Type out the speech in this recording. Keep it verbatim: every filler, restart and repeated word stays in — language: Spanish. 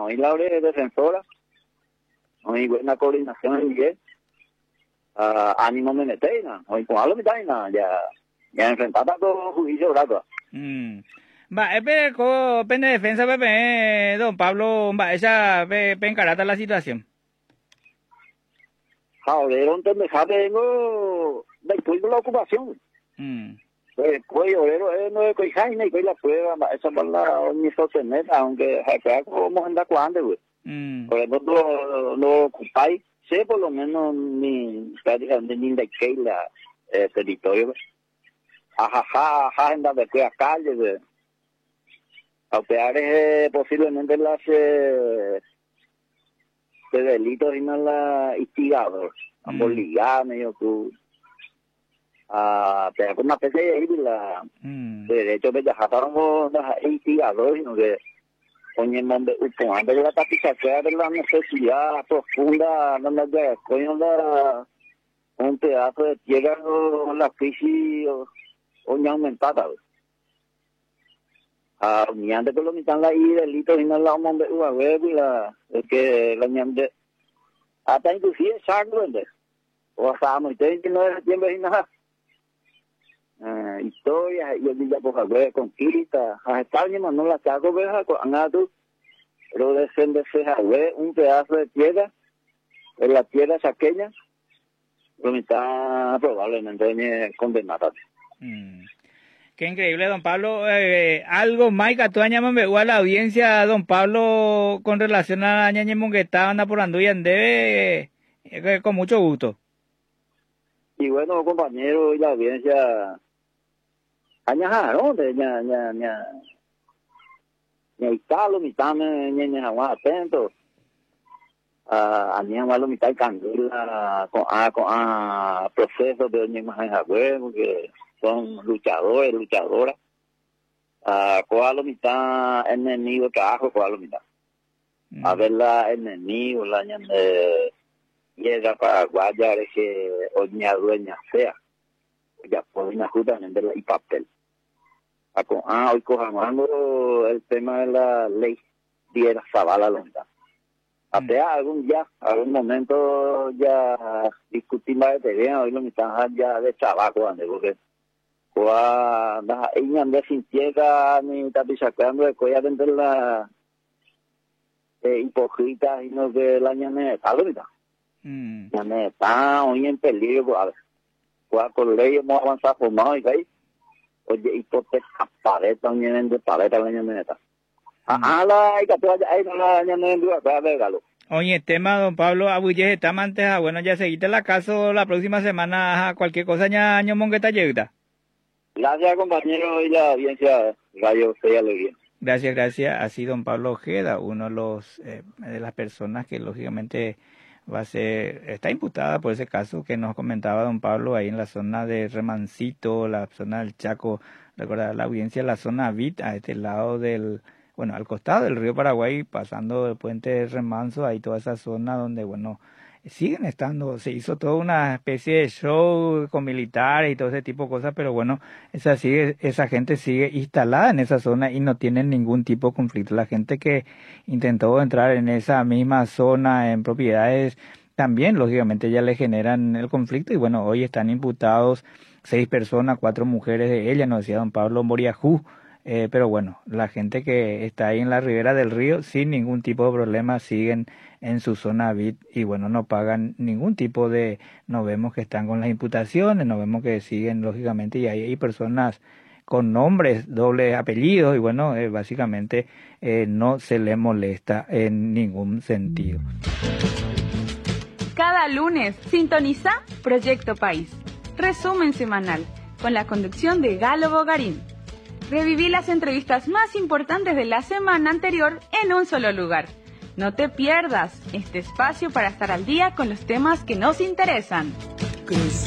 hoy la hora defensora, hoy buena coordinación en diez, uh, ánimo me meteina, hoy con algo me taina, ya, ya enfrentada con juicio rato. Mm. Va, espera, con pende defensa, pepe, don Pablo, va, esa, pepe, encarata la situación. Ahora, donde me sabe, vengo, después de la ocupación. Mm. Pues, pues, obrero, eh, no es que hay ni que la prueba, esa para la ni sostener, aunque acá como anda cuando, güey. Mm. Por ejemplo, lo, lo ocupáis, sé por lo menos ni, prácticamente ni de que la, eh, territorio, güey. Ajaja, ajá, en la de que a calle, güey. Operar es eh, posiblemente las, eh, de delitos y no la instigador, ambos Mm. ligados, medio tú. Ah, pero con una especie de la Mm. de derecho de dejaron los instigadores, sino que ponen de de la tapización de la necesidad profunda, no me de coño la un pedazo de tierra o la crisis o, o ni aumentada. Ah, ni antes que lo mitan la y delitos y no la vamos a ver la es que la ñande hasta inclusive sangre o hasta muy tengo no es tiempo y nada. Uh, historias y el día por favor conquista a estar ni no la cago veja con nado pero descende se jawe un pedazo de tierra en la tierra saqueña lo está probablemente condenada. Mm. Qué increíble, don Pablo. Eh, algo más que tú añamas igual a la audiencia, don Pablo, con relación a la ñaña mongueta anda por anduya en debe, eh, con mucho gusto. Y bueno, compañeros y la audiencia añajaron de ña ña ña ña italo mitad me ña ña atento a a ña malo mitad candela con a con a proceso de ña más porque son luchadores luchadoras a cuál mitad enemigo trabajo cuál mitad Mm. a ver la enemigo la ña de llega para guayar que oña dueña sea ya por una justamente la y papel. Ah, hoy cojamos el tema de la ley de la Zavala Londa. Hasta algún ya, algún momento ya discutimos de teoría, hoy lo están ya de trabajo, ande, porque cuando ella anda sin tierra ni está sacando de cuella dentro de la eh, hipócrita y no que la ñane está, ¿verdad? Mm. Ñane está hoy en peligro, a ver. Con ley hemos avanzado formado y ahí oye hipoteca paleta un de paleta la ñaneta ah la hay que ahí no la ñaneta para verlo. Oye, tema, don Pablo Abuye está manteja, bueno, ya seguiste la caso la próxima semana, ajá, cualquier cosa ña ña mongueta llega. Gracias compañero y la audiencia Radio Fe y Alegría. Gracias, gracias. Así don Pablo Ojeda, uno de los eh, de las personas que lógicamente va a ser, está imputada por ese caso que nos comentaba don Pablo ahí en la zona de Remancito, la zona del Chaco, recordar la audiencia, la zona Vit, a este lado del, bueno, al costado del río Paraguay, pasando el puente Remanso, ahí toda esa zona donde, bueno, siguen estando, se hizo toda una especie de show con militares y todo ese tipo de cosas, pero bueno, esa sigue, esa gente sigue instalada en esa zona y no tienen ningún tipo de conflicto. La gente que intentó entrar en esa misma zona en propiedades también, lógicamente, ya le generan el conflicto y bueno, hoy están imputados seis personas, cuatro mujeres de ella, nos decía don Pablo Moriajú. Eh, pero bueno, la gente que está ahí en la ribera del río sin ningún tipo de problema siguen en su zona V I T y bueno, no pagan ningún tipo de, no vemos que están con las imputaciones, no vemos que siguen lógicamente y hay, hay personas con nombres, dobles apellidos y bueno, eh, básicamente eh, no se le molesta en ningún sentido. Cada lunes sintoniza Proyecto País, resumen semanal, con la conducción de Galo Bogarín. Reviví las entrevistas más importantes de la semana anterior en un solo lugar. No te pierdas este espacio para estar al día con los temas que nos interesan.